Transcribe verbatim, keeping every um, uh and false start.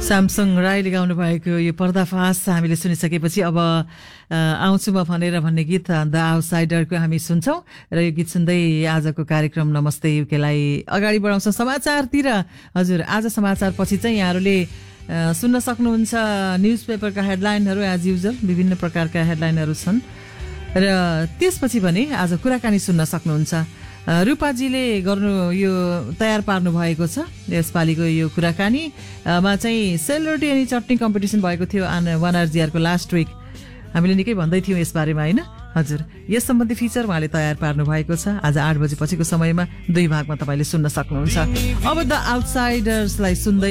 Samsung राईले गाउनु भएको यो पर्दाफास हामीले सुनिसकेपछि अब आउँछु म भनेर भन्ने गीत द आउटसाइडरको हामी सुन्छौं र यो गीत सुन्दै आजको कार्यक्रम नमस्ते युकेलाई अगाडि बढाउँछौं। समाचारतिर हजुर आज समाचार पछि चाहिँ यहाँहरूले सुन्न सक्नुहुन्छ न्यूज पेपरका हेडलाइनहरू एज युजुअल विभिन्न प्रकारका हेडलाइनहरू छन् र त्यसपछि भने आज कुराकानी सुन्न सक्नुहुन्छ। रूपाजीले गर्नु यो तयार पार्नु भएको छ यसपालिको यो कुराकानी मा चाहिँ सेलरोटी अनि चटनी कम्पिटिसन भएको थियो वान आरजीआरको लास्ट विक। हामीले निकै भन्दै थियौँ यसबारेमा होइन हजुर। यस सम्बन्धी फिचर उहाँले तयार पार्नु भएको छ। आज आठ बजे पछिको समयमा दुई भागमा तपाईँले सुन्न सक्नुहुन्छ। अब द आउटसाइडर्सलाई सुन्दै